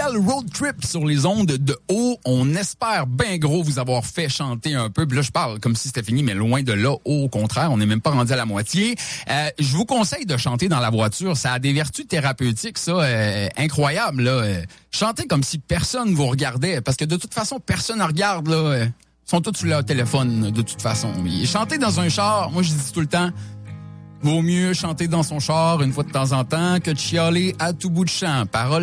spécial road trip sur les ondes de haut. On espère bien gros vous avoir fait chanter un peu. Puis là, je parle comme si c'était fini, mais loin de là. Au contraire, on n'est même pas rendu à la moitié. Je vous conseille de chanter dans la voiture. Ça a des vertus thérapeutiques, ça, incroyables, là. Chantez comme si personne vous regardait, parce que de toute façon, personne ne regarde, là. Ils sont tous sur leur téléphone, de toute façon. Et chanter dans un char, moi, je dis tout le temps, vaut mieux chanter dans son char une fois de temps en temps que de chialer à tout bout de champ. Parole